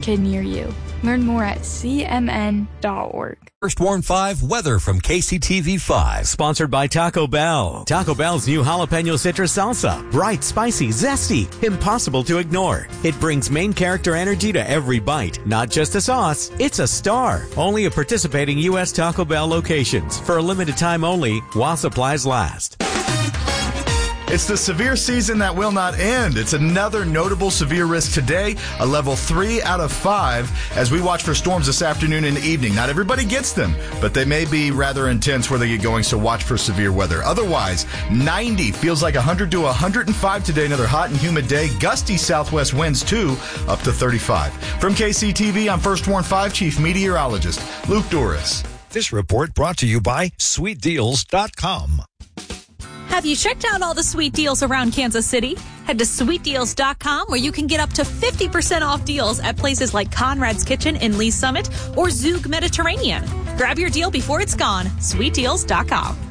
kid near you. Learn more at cmn.org. First Warn 5 weather from KCTV 5. Sponsored by Taco Bell. Taco Bell's new jalapeno citrus salsa. Bright, spicy, zesty, impossible to ignore. It brings main character energy to every bite. Not just a sauce, it's a star. Only at participating U.S. Taco Bell locations. For a limited time only, while supplies last. It's the severe season that will not end. It's another notable severe risk today, a level 3 out of 5, as we watch for storms this afternoon and evening. Not everybody gets them, but they may be rather intense where they get going, so watch for severe weather. Otherwise, 90 feels like 100 to 105 today. Another hot and humid day. Gusty southwest winds, too, up to 35. From KCTV, I'm First Warn 5 Chief Meteorologist Luke Doris. This report brought to you by SweetDeals.com. Have you checked out all the sweet deals around Kansas City? Head to SweetDeals.com where you can get up to 50% off deals at places like Conrad's Kitchen in Lee Summit or Zug Mediterranean. Grab your deal before it's gone. SweetDeals.com.